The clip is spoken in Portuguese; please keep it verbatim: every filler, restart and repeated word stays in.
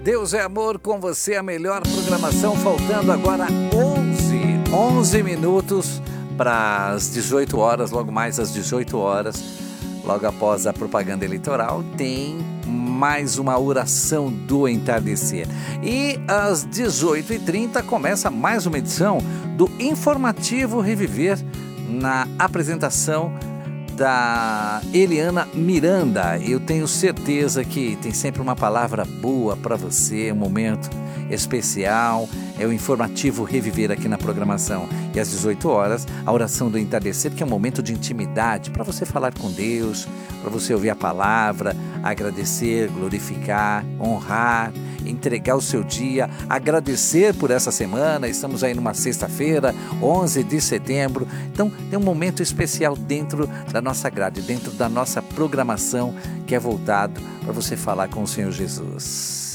Deus é amor, com você a melhor programação, faltando agora onze, onze minutos para as dezoito horas, logo mais às dezoito horas, logo após a propaganda eleitoral, tem mais uma oração do entardecer. E às dezoito e trinta começa mais uma edição do Informativo Reviver, na apresentação da Eliana Miranda. Eu tenho certeza que tem sempre uma palavra boa para você, um momento especial. É o Informativo Reviver aqui na programação. E às dezoito horas, a oração do entardecer, que é um momento de intimidade para você falar com Deus, para você ouvir a palavra, agradecer, glorificar, honrar, entregar o seu dia, agradecer por essa semana. Estamos aí numa sexta-feira, onze de setembro. Então, tem um momento especial dentro da nossa grade, dentro da nossa programação, que é voltado para você falar com o Senhor Jesus.